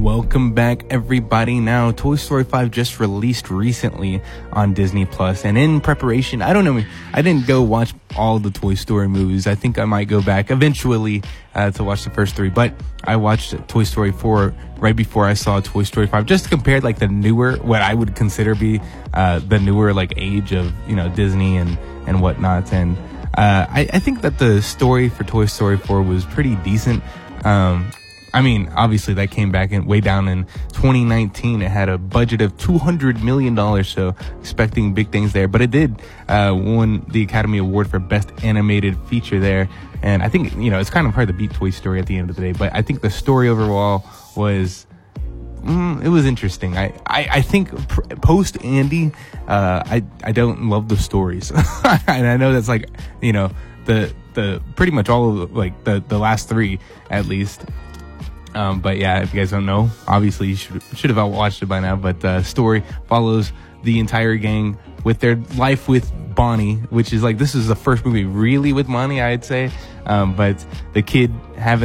Welcome back, everybody. Now, Toy Story 5 just released recently on Disney Plus, and in preparation, I don't know, I didn't go watch all the Toy Story movies. I think I might go back eventually to watch the first three, but I watched Toy Story 4 right before I saw Toy Story 5, just to compare like the newer, what I would consider be the newer like age of, you know, Disney and whatnot. And I think that the story for Toy Story 4 was pretty decent. I mean, obviously that came back way down in 2019. It had a budget of $200 million, so expecting big things there. But it did won the Academy Award for Best Animated Feature there. And I think, you know, it's kind of hard to beat Toy Story at the end of the day. But I think the story overall was, it was interesting. I think post Andy, I don't love the stories. And I know that's like, you know, the pretty much all of like the last three at least. But yeah, if you guys don't know, obviously you should have watched it by now. But the story follows the entire gang with their life with Bonnie, which is like, this is the first movie really with Bonnie, I'd say. But the kid having